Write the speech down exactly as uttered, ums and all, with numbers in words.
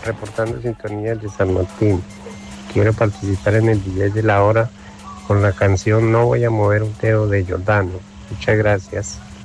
reportando sintonía de San Martín. Quiero participar en el D J de la hora con la canción No voy a mover un dedo de Giordano. Muchas gracias.